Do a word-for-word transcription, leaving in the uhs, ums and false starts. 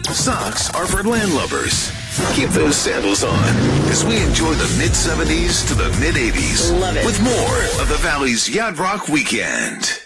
Socks are for landlubbers. Keep those sandals on as we enjoy the mid-seventies to the mid-eighties. Love it. With more of the Valley's Yacht Rock Weekend.